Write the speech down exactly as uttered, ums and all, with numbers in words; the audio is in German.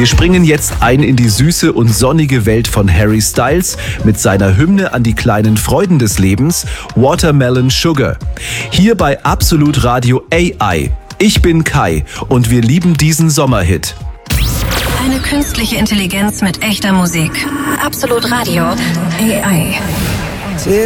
Wir springen jetzt ein in die süße und sonnige Welt von Harry Styles mit seiner Hymne an die kleinen Freuden des Lebens, Watermelon Sugar. Hier bei Absolut Radio A I. Ich bin Kai und wir lieben diesen Sommerhit. Eine künstliche Intelligenz mit echter Musik. Absolut Radio A I.